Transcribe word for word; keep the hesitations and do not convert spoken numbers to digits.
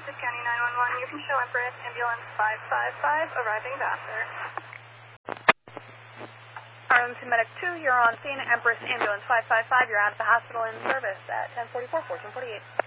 Essex County nine one one. You can show Empress Ambulance five five five arriving Vassar. Arlington Medic two, you're on scene. Empress Ambulance five five five, you're out of the hospital in service at ten forty-four, fourteen forty-eight.